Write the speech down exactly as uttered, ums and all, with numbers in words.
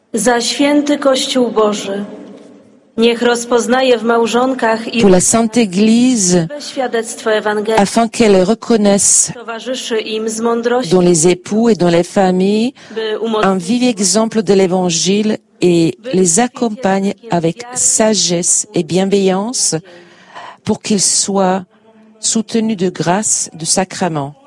Za święty Kościół Boży, niech rozpoznaje w małżonkach i pour la Sainte Église, świadectwo Ewangelii, afin qu'elle reconnaisse towarzyszy im z mądrością, dans les époux et dans les familles by un umocnić vif exemple de l'Évangile et les accompagne avec sagesse et bienveillance pour qu'ils soient soutenus de grâce, de sacrement.